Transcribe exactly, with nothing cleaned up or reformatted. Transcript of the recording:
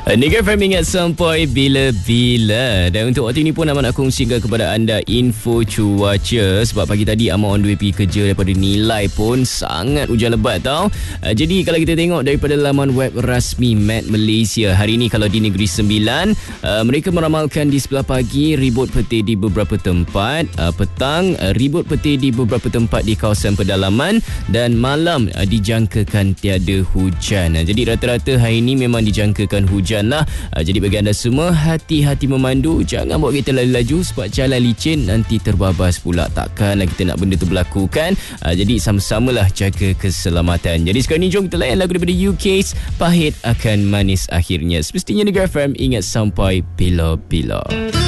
Negara F M ingat sampai bila-bila. Dan untuk waktu ini pun Ahmad nak kongsikan kepada anda info cuaca. Sebab pagi tadi Ahmad on the way pergi kerja daripada Nilai pun sangat hujan lebat tau. uh, Jadi kalau kita tengok daripada laman web rasmi Met Malaysia, hari ini kalau di Negeri Sembilan, uh, mereka meramalkan di sebelah pagi ribut petir di beberapa tempat, uh, petang uh, ribut petir di beberapa tempat di kawasan pedalaman, dan malam uh, dijangkakan tiada hujan. uh, Jadi rata-rata hari ini memang dijangkakan hujan lah. Uh, jadi bagi anda semua, hati-hati memandu, jangan bawa kereta lalu laju sebab jalan licin, nanti terbabas pula. Takkanlah kita nak benda tu berlaku kan. Uh, jadi sama-samalah jaga keselamatan. Jadi sekarang ni jom kita layan lagu daripada U K's, Pahit Akan Manis Akhirnya. Semestinya Negara F M ingat sampai bila-bila.